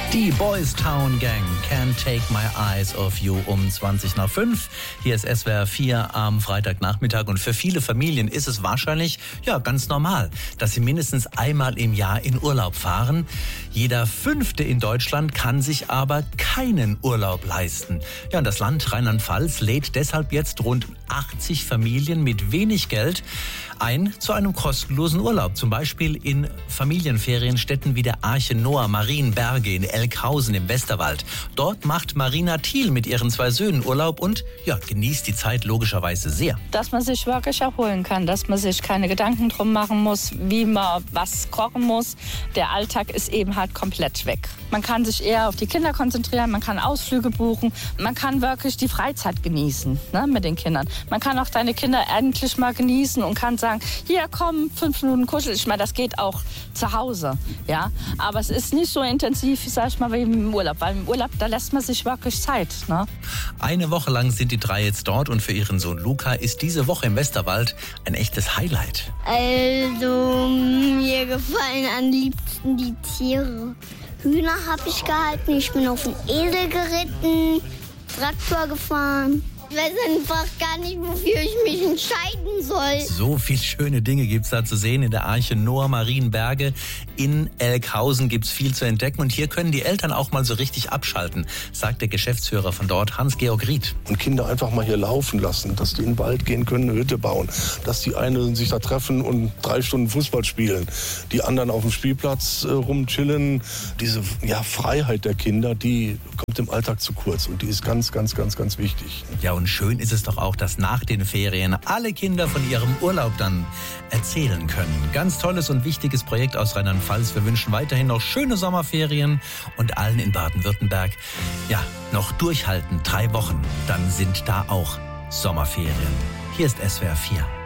Die Boys Town Gang, Can't Take My Eyes Off You, um 5:20. Hier ist SWR 4 am Freitagnachmittag und für viele Familien ist es wahrscheinlich ganz normal, dass sie mindestens einmal im Jahr in Urlaub fahren. Jeder Fünfte in Deutschland kann sich aber keinen Urlaub leisten. Ja, und das Land Rheinland-Pfalz lädt deshalb jetzt rund 80 Familien mit wenig Geld ein zu einem kostenlosen Urlaub. Zum Beispiel in Familienferienstätten wie der Arche Noah Marienberge in Elkhausen im Westerwald. Dort macht Marina Thiel mit ihren 2 Söhnen Urlaub und genießt die Zeit logischerweise sehr. Dass man sich wirklich erholen kann, dass man sich keine Gedanken drum machen muss, wie man was kochen muss. Der Alltag ist eben halt komplett weg. Man kann sich eher auf die Kinder konzentrieren, man kann Ausflüge buchen, man kann wirklich die Freizeit genießen, mit den Kindern. Man kann auch deine Kinder endlich mal genießen und kann sagen, hier komm, 5 Minuten kuscheln. Ich meine, das geht auch zu Hause, ja. Aber es ist nicht so intensiv, sag ich mal, wie im Urlaub. Weil im Urlaub, da lässt man sich wirklich Zeit, Eine Woche lang sind die 3 jetzt dort und für ihren Sohn Luca ist diese Woche im Westerwald ein echtes Highlight. Also, mir gefallen am liebsten die Tiere. Hühner habe ich gehalten, ich bin auf den Esel geritten, Traktor gefahren. Ich weiß einfach gar nicht, wofür ich mich entscheiden soll. So viele schöne Dinge gibt es da zu sehen in der Arche Noah Marienberge. In Elkhausen gibt es viel zu entdecken. Und hier können die Eltern auch mal so richtig abschalten, sagt der Geschäftsführer von dort, Hans-Georg Ried. Und Kinder einfach mal hier laufen lassen, dass die in den Wald gehen können, eine Hütte bauen. Dass die einen sich da treffen und 3 Stunden Fußball spielen. Die anderen auf dem Spielplatz rumchillen. Diese Freiheit der Kinder, die kommt im Alltag zu kurz. Und die ist ganz, ganz, ganz, ganz wichtig. Ja, und schön ist es doch auch, dass nach den Ferien alle Kinder von ihrem Urlaub dann erzählen können. Ganz tolles und wichtiges Projekt aus Rheinland-Pfalz. Wir wünschen weiterhin noch schöne Sommerferien und allen in Baden-Württemberg, noch durchhalten. 3 Wochen, dann sind da auch Sommerferien. Hier ist SWR 4.